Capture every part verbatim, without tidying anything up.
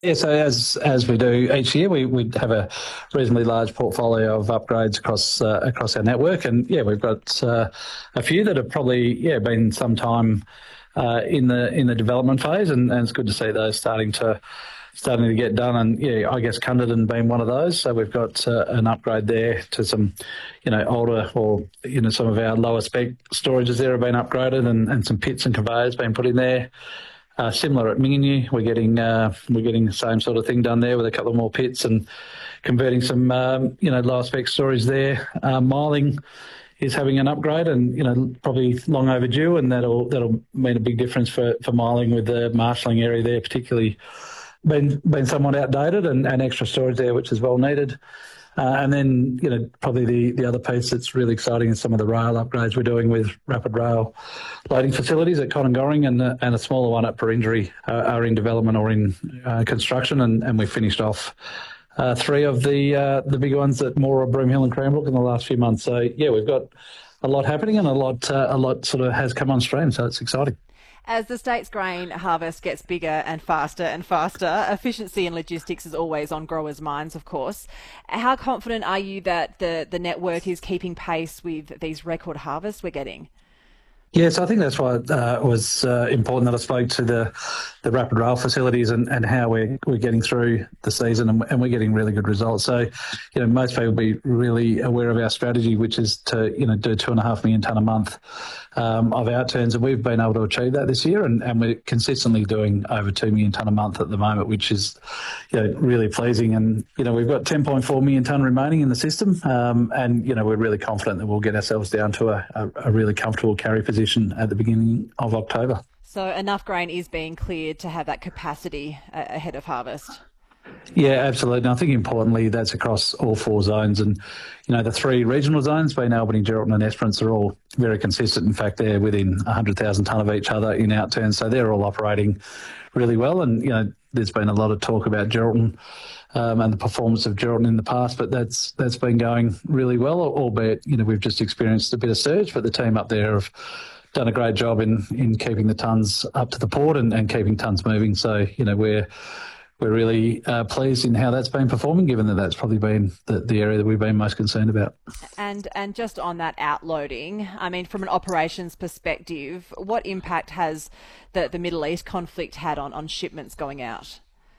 Yeah, so as as we do each year, we we have a reasonably large portfolio of upgrades across uh, across our network, and yeah, we've got uh, a few that have probably yeah been some time uh, in the in the development phase, and, and it's good to see those starting to starting to get done. And yeah, I guess Cunderton being one of those. So we've got uh, an upgrade there to some, you know, older or you know some of our lower spec storages there have been upgraded, and, and some pits and conveyors been put in there. Uh, similar at Minginyu, we're getting uh, we're getting the same sort of thing done there with a couple more pits and converting some um, you know lower spec storage there. Uh, Miling is having an upgrade, and you know probably long overdue, and that'll that'll mean a big difference for, for Miling with the marshalling area there, particularly been been somewhat outdated, and, and extra storage there, which is well needed. Uh, and then, you know, probably the, the other piece that's really exciting is some of the rail upgrades we're doing with Rapid Rail loading facilities at Conongoring, and, uh, and a smaller one at Perindri uh, are in development or in uh, construction, and, and we finished off uh, three of the uh, the big ones at Moora, Broomhill and Cranbrook in the last few months. So, yeah, we've got a lot happening, and a lot, uh, a lot sort of has come on stream, so it's exciting. As the state's grain harvest gets bigger and faster and faster, efficiency and logistics is always on growers' minds, of course. How confident are you that the, the network is keeping pace with these record harvests we're getting? Yes, I think that's why uh, it was uh, important that I spoke to the, the Rapid Rail facilities and, and how we're, we're getting through the season, and, and we're getting really good results. So, you know, most people will be really aware of our strategy, which is to, you know, do two and a half million tonne a month um, of outturns, and we've been able to achieve that this year, and, and we're consistently doing over two million tonne a month at the moment, which is, you know, really pleasing. And, you know, we've got ten point four million tonne remaining in the system, um, and, you know, we're really confident that we'll get ourselves down to a, a, a really comfortable carry position at the beginning of October. So enough grain is being cleared to have that capacity uh, ahead of harvest? Yeah, absolutely. And I think importantly that's across all four zones. And, you know, the three regional zones, being Albany, Geraldton and Esperance, are all very consistent. In fact, they're within one hundred thousand tonne of each other in outturns. So they're all operating really well. And, you know, there's been a lot of talk about Geraldton um, and the performance of Geraldton in the past, but that's that's been going really well, albeit, you know, we've just experienced a bit of surge, but the team up there have done a great job in, in keeping the tonnes up to the port and, and keeping tonnes moving. So, you know, we're we're really uh, pleased in how that's been performing, given that that's probably been the, the area that we've been most concerned about. And and just on that outloading, I mean, from an operations perspective, what impact has the, the Middle East conflict had on, on shipments going out?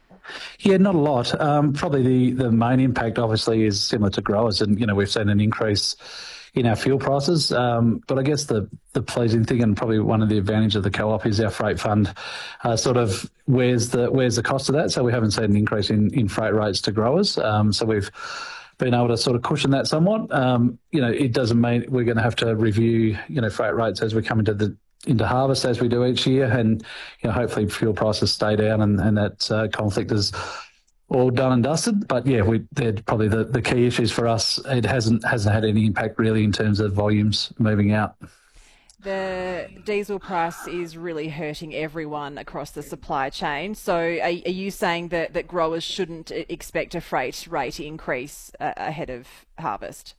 Yeah, not a lot. Um, probably the, the main impact, obviously, is similar to growers, and, you know, we've seen an increase in our fuel prices. Um, but I guess the, the pleasing thing, and probably one of the advantages of the co-op, is our freight fund uh, sort of where's the where's the cost of that. So we haven't seen an increase in, in freight rates to growers. Um, so we've been able to sort of cushion that somewhat. Um, you know, it doesn't mean we're going to have to review, you know, freight rates as we come into the into harvest, as we do each year, and, you know, hopefully fuel prices stay down, and, and that uh, conflict is all done and dusted. But yeah, we they're probably the, the key issues for us. It hasn't hasn't had any impact really in terms of volumes moving out. The diesel price is really hurting everyone across the supply chain. So are, are you saying that, that growers shouldn't expect a freight rate increase uh, ahead of harvest?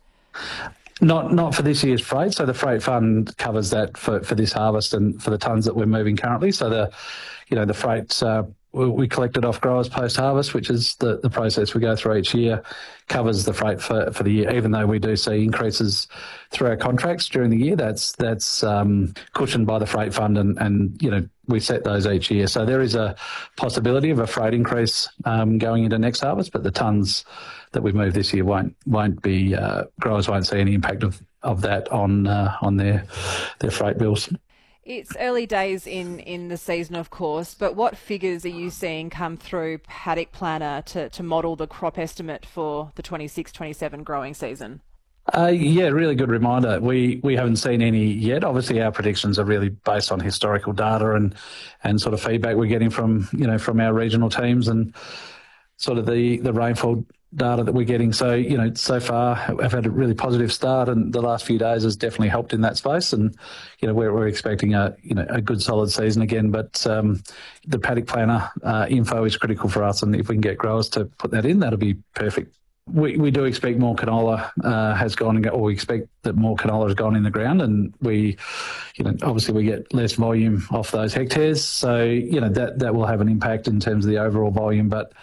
Not not for this year's freight. So the freight fund covers that for, for this harvest and for the tonnes that we're moving currently. So the, you know, the freight uh, we collected off growers post-harvest, which is the, the process we go through each year, covers the freight for, for the year. Even though we do see increases through our contracts during the year, that's that's um, cushioned by the freight fund, and, and, you know, we set those each year. So there is a possibility of a freight increase um, going into next harvest, but the tonnes that we move this year won't won't be uh, growers won't see any impact of, of that on uh, on their their freight bills. It's early days in, in the season, of course, but what figures are you seeing come through Paddock Planner to, to model the crop estimate for the twenty-six twenty-seven growing season? Uh, yeah, really good reminder. We we haven't seen any yet. Obviously, our predictions are really based on historical data and, and sort of feedback we're getting from, you know, from our regional teams and sort of the, the rainfall data that we're getting. So, you know, so far I've had a really positive start, and the last few days has definitely helped in that space. And, you know, we're, we're expecting a, you know, a good solid season again, but um, the Paddock Planner uh, info is critical for us. And if we can get growers to put that in, that'll be perfect. we, we do expect more canola uh, has gone, and go, or we expect that more canola has gone in the ground, and we, you know, obviously we get less volume off those hectares, so you know that that will have an impact in terms of the overall volume, but